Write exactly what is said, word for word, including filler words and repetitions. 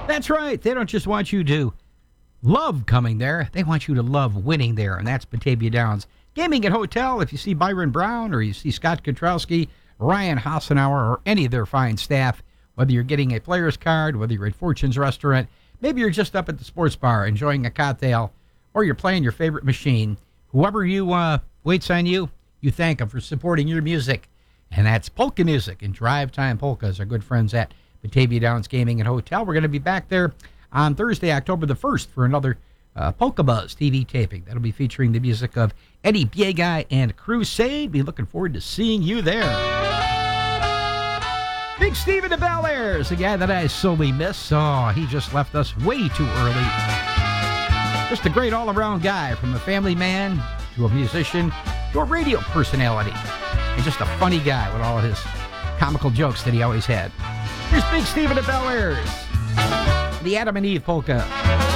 That's right. They don't just want you to love coming there. They want you to love winning there, and that's Batavia Downs Gaming and Hotel. If you see Byron Brown or you see Scott Kotrowski, Ryan Hassenauer, or any of their fine staff, whether you're getting a player's card, whether you're at Fortune's Restaurant, maybe you're just up at the sports bar enjoying a cocktail, or you're playing your favorite machine, whoever you uh, waits on you, you thank them for supporting your music. And that's polka music and Drive Time Polkas, our good friends at Batavia Downs Gaming and Hotel. We're going to be back there on Thursday, October the first, for another uh, Polka Buzz T V taping. That'll be featuring the music of Eddie Biegai and Crusade. Be looking forward to seeing you there. Big Stephen de Bel Air is the guy that I sorely miss. Oh, he just left us way too early. Just a great all-around guy, from a family man to a musician to a radio personality. And just a funny guy with all of his comical jokes that he always had. Here's Big Stephen de Bel Air's The Adam and Eve Polka.